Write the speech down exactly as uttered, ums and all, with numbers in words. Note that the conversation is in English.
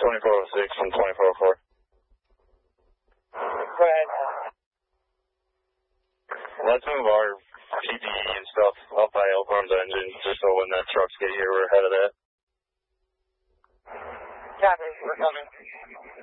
twenty-four oh six and twenty-four oh four. Go ahead. Let's move our P P E and stuff up by Elkhorn's engine, just so when the trucks get here, we're ahead of that. Copy, we're coming.